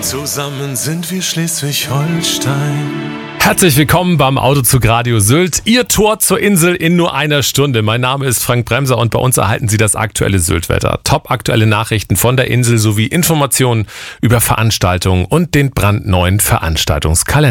Zusammen sind wir Schleswig-Holstein. Herzlich willkommen beim Autozug Radio Sylt. Ihr Tor zur Insel in nur einer Stunde. Mein Name ist Frank Bremser und bei uns erhalten Sie das aktuelle Syltwetter. Top aktuelle Nachrichten von der Insel sowie Informationen über Veranstaltungen und den brandneuen Veranstaltungskalender.